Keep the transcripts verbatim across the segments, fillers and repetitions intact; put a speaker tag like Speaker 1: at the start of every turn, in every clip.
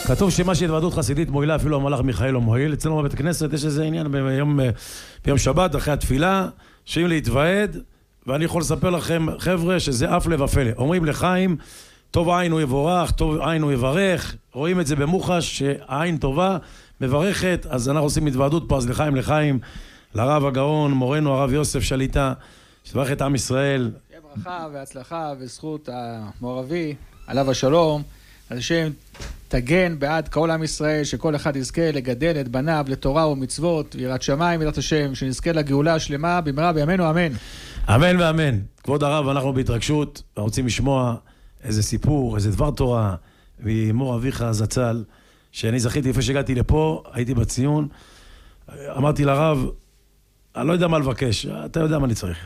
Speaker 1: כתוב שמה שהתוועדות חסידית מועילה, אפילו המלאך מיכאל לא מועיל. אצלנו בבית הכנסת יש איזה עניין ביום, ביום שבת, אחרי התפילה, שאם להתוועד, ואני יכול לספר לכם, חבר'ה, שזה אף לב הפלא. אומרים לחיים, טוב עין הוא יבורך, טוב עין הוא יברך. רואים את זה במוחש, שהעין טובה, מברכת. אז אנחנו עושים התוועדות פה, אז לחיים, לחיים, לרב הגאון, מורנו הרב יוסף שליטה, שתברך את עם ישראל.
Speaker 2: תהיה ברכה והצלחה וזכות המעורבי, עליו השלום. על השם תגן בעד כל עם ישראל, שכל אחד יזכה לגדל את בניו לתורה ומצוות, ויראת שמיים ויראת השם, שנזכה לגאולה השלמה במהרה בימינו אמן.
Speaker 1: אמן ואמן. כבוד הרב, אנחנו בהתרגשות, רוצים לשמוע איזה סיפור, איזה דבר תורה, ממור אביך זצ"ל, שאני זכיתי לפני שהגעתי לפה, הייתי בציון, אמרתי לרב, אני לא יודע מה לבקש, אתה יודע מה אני צריך.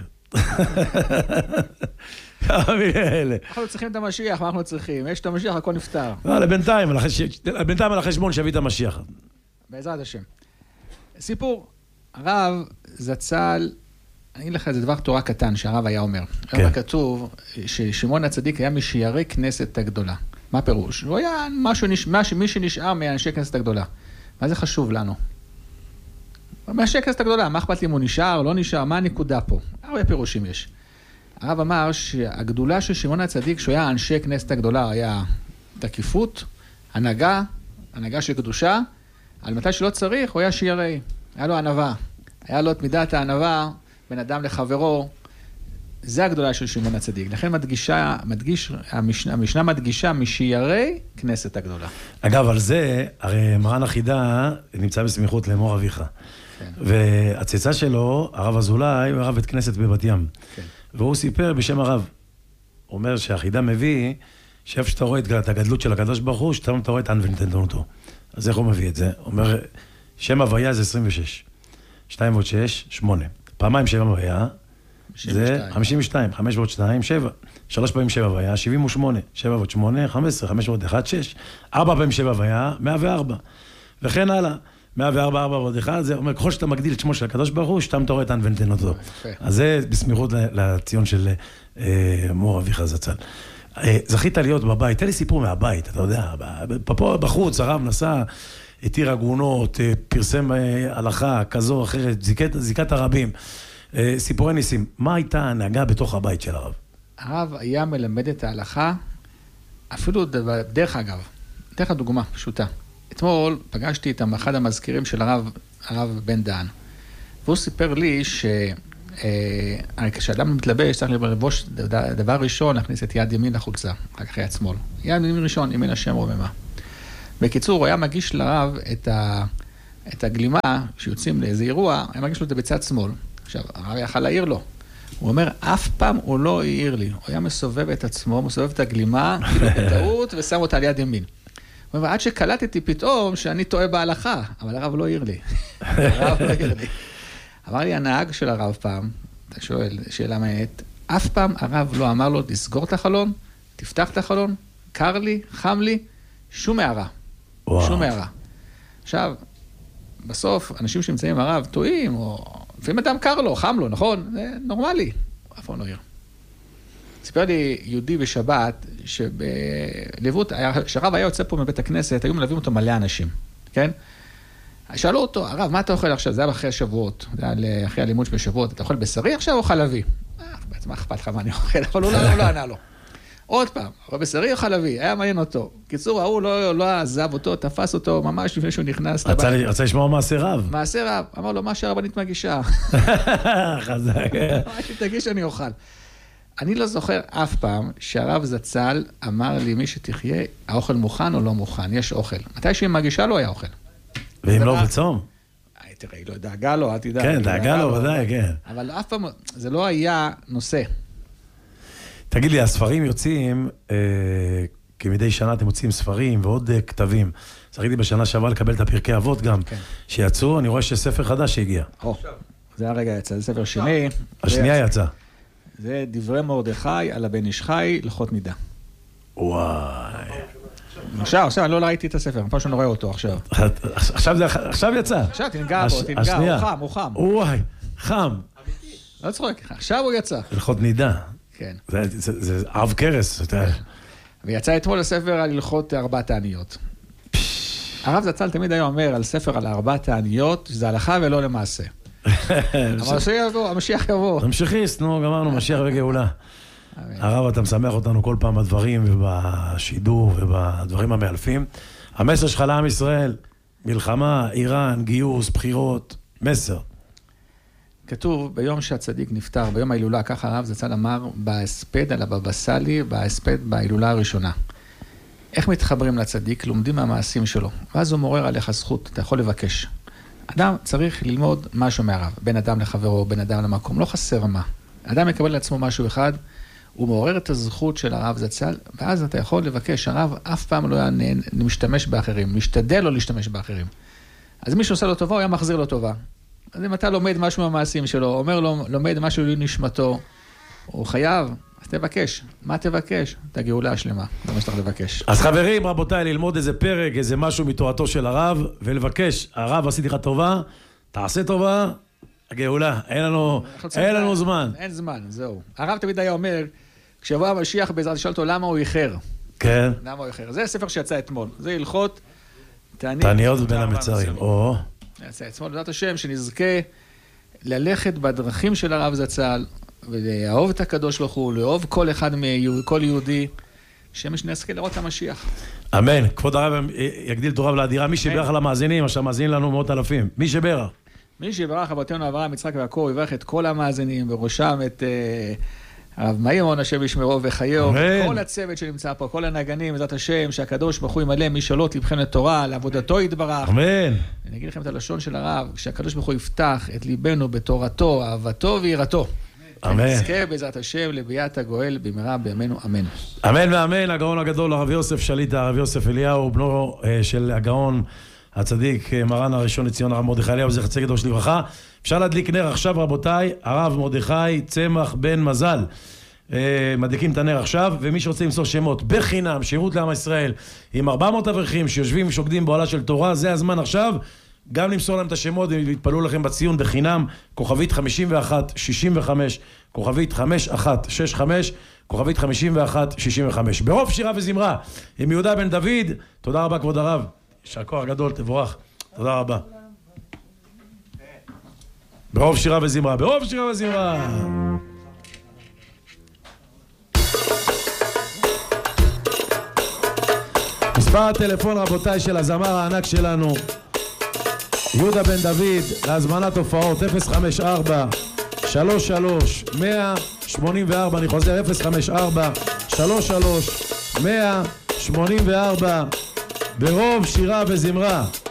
Speaker 2: אנחנו צריכים את המשיח, מה אנחנו צריכים? יש את המשיח, הכל נפטר.
Speaker 1: בינתיים, בינתיים על החשבון שהביא את המשיח.
Speaker 2: בעזרת השם. סיפור, הרב זצ"ל, אני אגיד לך איזה דבר תורה קטן שהרב היה אומר. הרב כתוב ששמעון הצדיק היה משיירי כנסת הגדולה. מה פירוש? הוא היה משהו, מי שנשאר מאנשי כנסת הגדולה. מה זה חשוב לנו? מאנשי כנסת הגדולה, מה אכפת לי אם הוא נשאר, לא נשאר, מה הנקודה פה? הרבה פירושים יש. הרב אמר שהגדולה של שמעון הצדיק, שהוא היה אנשי כנסת הגדולה, היה תקיפות, הנהגה, הנהגה של קדושה, על מתי שלא צריך, הוא היה שיירי, היה לו ענווה, היה לו את מידת הענווה, בין אדם לחברו, זה הגדולה של שמעון הצדיק. לכן מדגישה, מדגיש, המשנה, המשנה מדגישה משיירי כנסת הגדולה.
Speaker 1: אגב, על זה, הרי מרן החידה נמצא בסמיכות לאמור אביך. כן. והצצה שלו, הרב אזולאי, הוא הרב בית כנסת בבת ים. כן. והוא סיפר בשם הרב. הוא אומר שהחידה מביא, שאיפה שאתה רואה את הגדלות של הקדוש ברוך הוא, שאתה רואה את אנבנטנדונותו. אז איך הוא מביא את זה? הוא אומר, שם הוויה זה עשרים ושש. שתיים ועוד שש, שמונה. פעמיים שם הוויה, זה חמישים ושתיים. חמש ועוד שתיים, שבע. שלוש פעמים שבע הוויה, שבעים ושמונה. שבע ועוד שמונה, חמש עשרה. חמש ועוד אחד, שש. ארבע פעמים שבע הוויה, מאה וארבע. וכן הלאה. מאה וארבע, ארבע ועוד אחד, זה אומר, ככל שאתה מגדיל את שמו של הקדוש ברוך הוא, שאתה אתה רואה את אותו. אז זה בסמיכות לציון של מור אביך זצ"ל. זכית להיות בבית, תן לי סיפור מהבית, אתה יודע, פה בחוץ, הרב נסע, התיר עגונות, פרסם הלכה כזו או אחרת, זיקת הרבים, סיפורי ניסים. מה הייתה ההנהגה בתוך הבית של הרב?
Speaker 2: הרב היה מלמד את ההלכה, אפילו דרך אגב, דרך הדוגמה פשוטה. אתמול פגשתי את אחד המזכירים של הרב, הרב בן דהן, והוא סיפר לי שכשאדם מתלבש צריך לבוש דבר ראשון להכניס את יד ימין לחולצה, אחר כך יד שמאל. יד ימין ראשון, ימין השם רוממה. בקיצור, הוא היה מגיש לרב את, ה, את הגלימה שיוצאים לאיזה אירוע, היה מגיש לו את זה בצד שמאל. עכשיו, הרב יכל להעיר לו. הוא אומר, אף פעם הוא לא העיר לי. הוא היה מסובב את עצמו, מסובב את הגלימה, כאילו בטעות, ושם אותה על יד ימין. הוא אומר, עד שקלטתי פתאום שאני טועה בהלכה, אבל הרב לא העיר לי. הרב לא העיר לי. אמר לי הנהג של הרב פעם, אתה שואל, שאלה מעט, אף פעם הרב לא אמר לו, תסגור את החלון, תפתח את החלון, קר לי, חם לי, שום הערה. שום הערה. עכשיו, בסוף, אנשים שנמצאים עם הרב טועים, או לפעמים אדם קר לו, חם לו, נכון? זה נורמלי. אף פעם לא העיר. סיפר לי יהודי בשבת, שבלוות, כשהרב היה יוצא פה מבית הכנסת, היו מלווים אותו מלא אנשים, כן? שאלו אותו, הרב, מה אתה אוכל עכשיו? זה היה אחרי השבועות, זה היה אחרי הלימוד בשבועות, אתה אוכל בשרי עכשיו או חלבי? בעצם מה אכפת לך מה אני אוכל, אבל הוא לא ענה לו. עוד פעם, אבל בשרי או חלבי, היה מעניין אותו. קיצור, הוא לא עזב אותו, תפס אותו ממש לפני שהוא נכנס לבית.
Speaker 1: רצה לשמוע מעשה רב.
Speaker 2: מעשה רב, אמר לו, מה שהרבנית מגישה?
Speaker 1: חזק.
Speaker 2: מה שתגיש אני אוכל. אני לא זוכר אף פעם שהרב זצ"ל אמר לי, מי שתחיה, האוכל מוכן או לא מוכן, יש אוכל. מתי שהיא מגישה לו היה אוכל.
Speaker 1: ואם לא בצום?
Speaker 2: תראה, היא לא דאגה לו, אל תדאג.
Speaker 1: כן, דאגה לו, ודאי, כן.
Speaker 2: אבל אף פעם, זה לא היה נושא.
Speaker 1: תגיד לי, הספרים יוצאים, כמדי שנה אתם מוצאים ספרים ועוד כתבים. זכיתי בשנה שעברה לקבל את הפרקי אבות גם, שיצאו, אני רואה שספר חדש שהגיע.
Speaker 2: זה הרגע יצא, זה ספר שני.
Speaker 1: השנייה יצא.
Speaker 2: זה דברי מרדכי על הבן איש חי, הלכות נידה.
Speaker 1: וואי.
Speaker 2: עכשיו, עכשיו, אני לא ראיתי את הספר, אני פשוט לא רואה אותו עכשיו.
Speaker 1: עכשיו יצא.
Speaker 2: עכשיו תנגע בו, תנגע, הוא חם, הוא חם.
Speaker 1: וואי, חם.
Speaker 2: לא צחוק, עכשיו הוא יצא.
Speaker 1: הלכות נידה.
Speaker 2: כן.
Speaker 1: זה עב קרס.
Speaker 2: ויצא אתמול הספר על הלכות ארבעת העניות. הרב זצ"ל תמיד היה אומר על ספר על ארבעת העניות, שזה הלכה ולא למעשה. המשיח יבוא.
Speaker 1: המשיחיסט, נו, גמרנו, משיח וגאולה. הרב, אתה משמח אותנו כל פעם בדברים ובשידור ובדברים המאלפים. המסר שלך לעם ישראל, מלחמה, איראן, גיוס, בחירות, מסר.
Speaker 2: כתוב, ביום שהצדיק נפטר, ביום ההילולה, ככה הרב זצ"ל אמר, בהספד על הבבא סאלי, בהספד בהילולה הראשונה. איך מתחברים לצדיק? לומדים מהמעשים שלו. ואז הוא מעורר עליך זכות, אתה יכול לבקש. אדם צריך ללמוד משהו מהרב, בין אדם לחברו, בין אדם למקום, לא חסר מה. אדם מקבל לעצמו משהו אחד, הוא מעורר את הזכות של הרב זצ"ל, ואז אתה יכול לבקש, הרב אף פעם לא היה משתמש באחרים, משתדל לא להשתמש באחרים. אז מי שעושה לו טובה, הוא היה מחזיר לו טובה. אז אם אתה לומד משהו מהמעשים שלו, אומר לו, לומד משהו לנשמתו, הוא חייב, אז תבקש. מה תבקש? את הגאולה השלמה, זה מה שצריך לבקש.
Speaker 1: אז חברים, רבותיי, ללמוד איזה פרק, איזה משהו מתורתו של הרב, ולבקש, הרב עשיתי לך טובה, תעשה טובה, הגאולה, אין לנו, אין לנו זמן.
Speaker 2: אין זמן, זהו. הרב תמיד היה אומר, כשיבוא המשיח בעזרת לשאול אותו למה הוא איחר.
Speaker 1: כן.
Speaker 2: למה הוא איחר? זה הספר שיצא אתמול. זה הלכות
Speaker 1: תעניות בין המצרים. או.
Speaker 2: יצא אתמול, בעזרת השם, שנזכה ללכת בדרכים של הרב זצ"ל, ולאהוב את הקדוש ברוך הוא, לאהוב כל אחד מכל יהודי, שנזכה לראות את המשיח.
Speaker 1: אמן. כבוד הרב יגדיל תורה ולאדירה. מי שברך על המאזינים, אשר מאזינים לנו מאות אלפים. מי שברך.
Speaker 2: מי שברך אבותינו אברהם, יצחק ויעקב, יברך את כל המאזינים, בראשם את הרב מימון, השם ישמרו וחייהו, כל הצוות שנמצא פה, כל הנגנים, בעזרת השם, שהקדוש ברוך הוא ימלא משאלות לבכם לתורה, לעבודתו יתברך.
Speaker 1: אמן.
Speaker 2: אני אגיד לכם את הלשון של הרב, שהקדוש ברוך הוא יפתח את ליבנו בתורתו, אהבתו ויראתו.
Speaker 1: אמן.
Speaker 2: נזכה בעזרת השם לביאת הגואל במהרה בימינו, אמן.
Speaker 1: אמן ואמן. הגאון הגדול, הרב יוסף שליט"א, הרב יוסף אליהו, בנו של הגאון הצדיק, מרן הראשון לציון הרב מרדכי אליהו, זכר צדיק קדוש לברכה. אפשר להדליק נר עכשיו, רבותיי, הרב מרדכי צמח בן מזל. מדליקים את הנר עכשיו, ומי שרוצה למסור שמות בחינם, שירות לעם ישראל, עם ארבע מאות אברכים שיושבים ושוקדים באוהלה של תורה, זה הזמן עכשיו, גם למסור להם את השמות, והתפללו לכם בציון בחינם, כוכבית חמישים ואחת שישים וחמש, כוכבית חמש אחת שש חמש, כוכבית חמישים ואחת שישים וחמש. ברוב שירה וזמרה, עם יהודה בן דוד. תודה רבה כבוד הרב. יישר כוח גדול, תבורך. תודה רבה. ברוב שירה וזמרה, ברוב שירה וזמרה. מספר הטלפון, רבותיי, של הזמר הענק שלנו, יהודה בן דוד, להזמנת הופעות אפס חמש ארבע שלוש שלוש מאה שמונים וארבע. אני חוזר, אפס חמש ארבע שלוש שלוש מאה שמונים וארבע. ברוב שירה וזמרה.